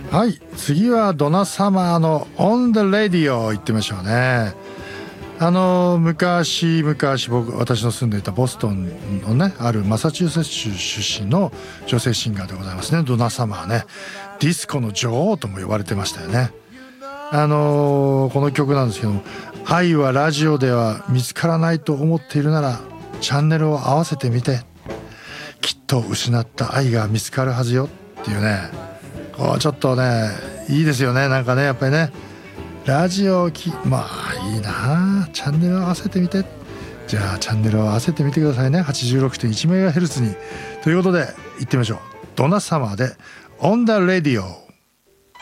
はい、次はドナサマーの On the Radio 行ってみましょうね。昔私の住んでいたボストンのねあるマサチューセッツ州出身の女性シンガーでございますね。ドナサマーね、ディスコの女王とも呼ばれてましたよね。この曲なんですけども、愛はラジオでは見つからないと思っているならチャンネルを合わせてみて、きっと失った愛が見つかるはずよっていうね、ちょっとねいいですよね。なんかねやっぱりねラジオまあいいな、チャンネルを合わせてみて。じゃあチャンネルを合わせてみてくださいね。 86.1MHz にということで行ってみましょう。ドナサマーで On the Radio。